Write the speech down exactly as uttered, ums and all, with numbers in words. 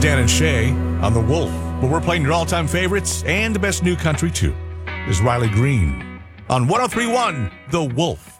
Dan and Shay on The Wolf. But we're playing your all-time favorites and the best new country, too. This is Riley Green on one oh three point one The Wolf.